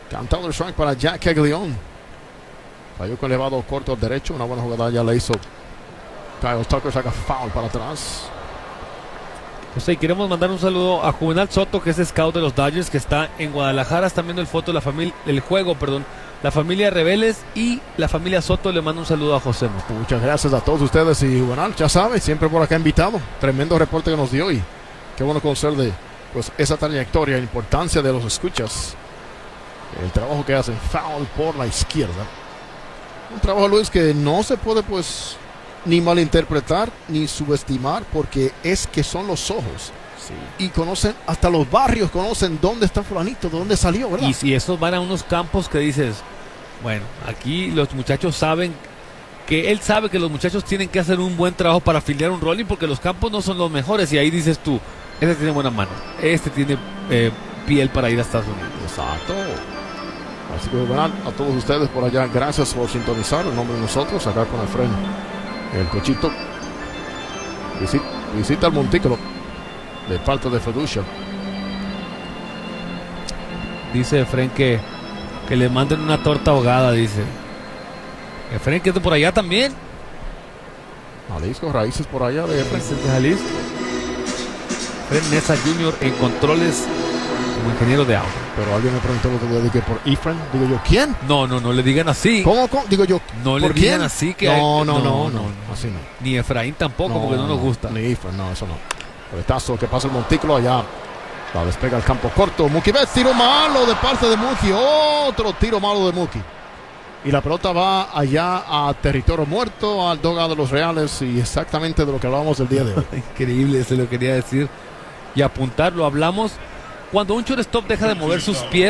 Cantado el strike para Jack Caglione. Falló con elevado corto derecho. Una buena jugada ya la hizo Kyle Tucker. Saca foul para atrás. Pues sí, queremos mandar un saludo a Juvenal Soto, que es scout de los Dodgers, que está en Guadalajara. Están viendo el juego. La familia Rebeles y la familia Soto le manda un saludo a José. Muchas gracias a todos ustedes. Y Juvenal, ya sabe, siempre por acá invitado. Tremendo reporte que nos dio y qué bueno conocer de pues esa trayectoria, la importancia de los escuchas, el trabajo que hacen. Foul por la izquierda. Un trabajo, Luis, que no se puede pues ni malinterpretar ni subestimar, porque es que son los ojos. Sí. Y conocen, hasta los barrios conocen dónde está fulanito, de dónde salió, ¿verdad? Y si esos van a unos campos que dices, bueno, aquí los muchachos saben que él sabe que los muchachos tienen que hacer un buen trabajo para afiliar un rolling, porque los campos no son los mejores, y ahí dices tú, este tiene buena mano, este tiene piel para ir a Estados Unidos. Exacto. Así que bueno, a todos ustedes por allá, gracias por sintonizar en nombre de nosotros, acá con Efren, el cochito. Visita el montículo de parte de Feducia. Dice Efren que le manden una torta ahogada, dice. Efren, que es de por allá también. Jalisco, raíces por allá de Efren. Raíces de Jalisco. Efren Nesa Jr. en controles como ingeniero de audio. Pero alguien me preguntó el otro día, dije, por Efren. Digo yo, ¿quién? No le digan así. ¿Cómo? Digo yo, no le digan así. Que no, así no. Ni Efraín tampoco, porque no nos gusta. Ni Efren, no, eso no. Retazo que pasa el montículo allá. La despega el campo corto. Mookie Betts, tiro malo de parte de Mookie. Otro tiro malo de Mookie. Y la pelota va allá a territorio muerto, al dugout de los Reales, y exactamente de lo que hablábamos el día de hoy. Increíble, se lo quería decir. Y apuntarlo, hablamos. Cuando un shortstop deja de mover sus pies,